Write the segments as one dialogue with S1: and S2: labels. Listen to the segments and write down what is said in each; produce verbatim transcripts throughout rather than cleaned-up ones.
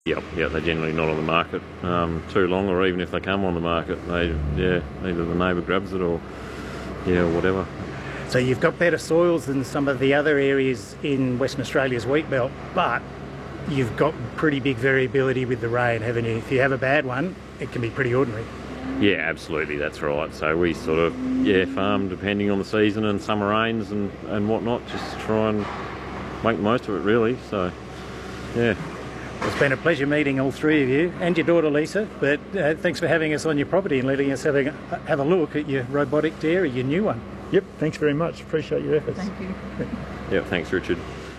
S1: Yep, yeah, they're generally not on the market um, too long, or even if they come on the market, they yeah, either the neighbour grabs it or yeah, whatever.
S2: So you've got better soils than some of the other areas in Western Australia's wheat belt, but you've got pretty big variability with the rain, haven't you? If you have a bad one, it can be pretty ordinary.
S1: Yeah, absolutely, that's right. So we sort of yeah farm depending on the season and summer rains and, and whatnot, just to try and make the most of it really. So yeah.
S2: It's been a pleasure meeting all three of you and your daughter Lisa, but uh, thanks for having us on your property and letting us have a, have a look at your robotic dairy, your new one.
S3: Yep, thanks very much. Appreciate your efforts.
S4: Thank you.
S1: Yeah, thanks Richard.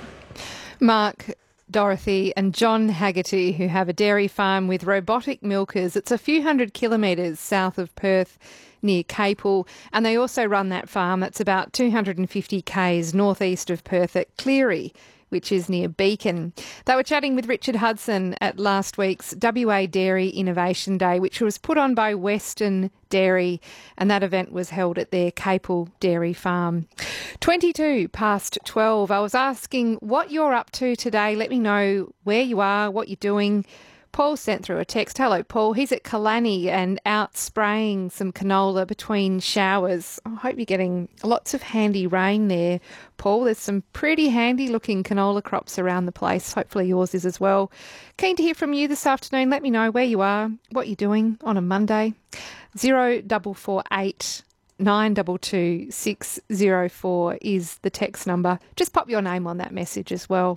S4: Mark, Dorothy and John Haggerty, who have a dairy farm with robotic milkers. It's a few hundred kilometres south of Perth near Capel, and they also run that farm that's about two hundred fifty kays northeast of Perth at Cleary, which is near Beacon. They were chatting with Richard Hudson at last week's W A Dairy Innovation Day, which was put on by Western Dairy, and that event was held at their Capel Dairy Farm. twenty-two past twelve. I was asking what you're up to today. Let me know where you are, what you're doing. Paul sent through a text. Hello, Paul. He's at Killarney and out spraying some canola between showers. I hope you're getting lots of handy rain there, Paul. There's some pretty handy-looking canola crops around the place. Hopefully yours is as well. Keen to hear from you this afternoon. Let me know where you are, what you're doing on a Monday. zero four four eight nine two two six zero four is the text number. Just pop your name on that message as well.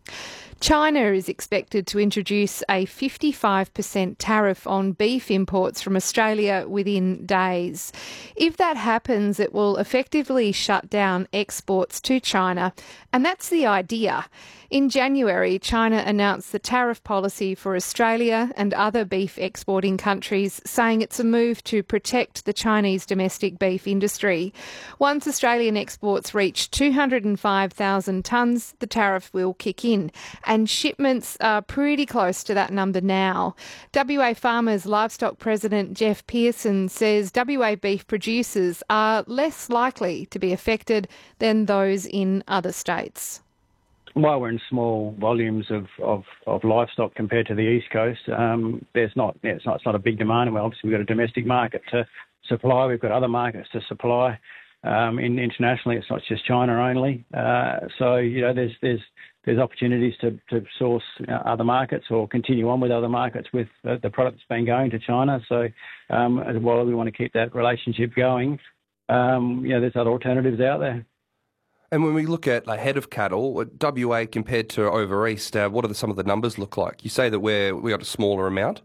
S4: China is expected to introduce a fifty-five percent tariff on beef imports from Australia within days. If that happens, it will effectively shut down exports to China, and that's the idea. In January, China announced the tariff policy for Australia and other beef exporting countries, saying it's a move to protect the Chinese domestic beef industry. Once Australian exports reach two hundred five thousand tonnes, the tariff will kick in, and shipments are pretty close to that number now. W A Farmers Livestock President Jeff Pearson says W A beef producers are less likely to be affected than those in other states.
S5: While we're in small volumes of, of, of livestock compared to the East Coast, um, there's not, yeah, it's not it's not a big demand, and obviously we've got a domestic market to supply. We've got other markets to supply. Um, in, internationally, it's not just China only. Uh, so you know, there's there's there's opportunities to, to source you know, other markets or continue on with other markets with uh, the product that's been going to China. So um, as well, we want to keep that relationship going. Um, you know, there's other alternatives out there.
S6: And when we look at a head of cattle, W A compared to over east, uh, what are the, some of the numbers look like? You say that we're we got a smaller amount.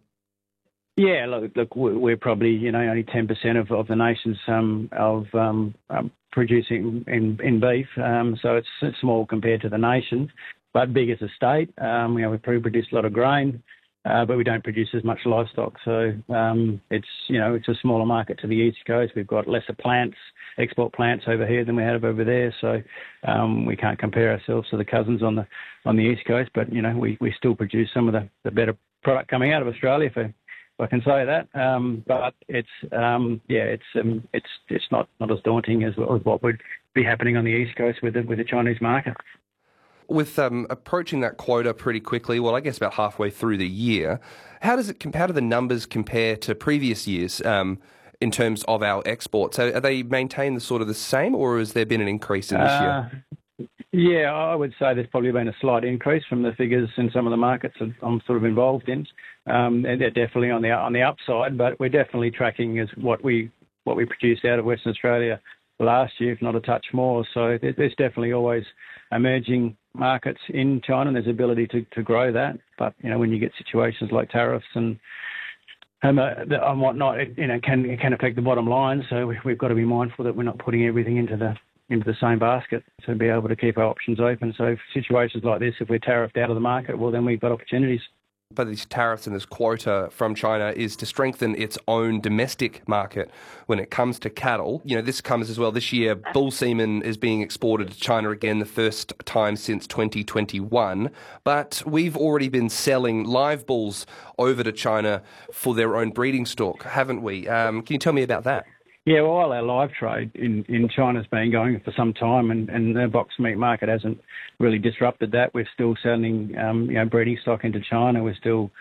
S5: Yeah, look, look we're probably you know only ten percent of, of the nation's um, of um, um, producing in, in beef, um, so it's, it's small compared to the nation, but big as a state. Um, you know, we produce a lot of grain, uh, but we don't produce as much livestock. So um, it's you know it's a smaller market to the east coast. We've got lesser plants. Export plants over here than we have over there, so um, we can't compare ourselves to the cousins on the on the east coast. But you know, we, we still produce some of the, the better product coming out of Australia, if I, if I can say that. Um, but it's um, yeah, it's um, it's it's not, not as daunting as, as what would be happening on the east coast with the, with the Chinese market.
S6: With um, approaching that quota pretty quickly, well, I guess about halfway through the year, how does it how do the numbers compare to previous years? Um, in terms of our exports, are, are they maintained the sort of the same, or has there been an increase in this
S5: uh,
S6: year?
S5: Yeah, I would say there's probably been a slight increase from the figures in some of the markets that I'm sort of involved in. Um, and they're definitely on the on the upside, but we're definitely tracking as what we what we produced out of Western Australia last year, if not a touch more. So there's definitely always emerging markets in China, and there's ability to, to grow that. But you know, when you get situations like tariffs and And, uh, and whatnot, it, you know, can it can affect the bottom line. So we, we've got to be mindful that we're not putting everything into the into the same basket to be able to keep our options open. So situations like this, if we're tariffed out of the market, well, then we've got opportunities.
S6: But these tariffs and this quota from China is to strengthen its own domestic market when it comes to cattle. You know, this comes as well. This year, bull semen is being exported to China again, the first time since twenty twenty-one. But we've already been selling live bulls over to China for their own breeding stock, haven't we? Um, can you tell me about that?
S5: Yeah, well, all our live trade in, in China's been going for some time, and, and the box meat market hasn't really disrupted that. We're still selling, um, you know, breeding stock into China. We're still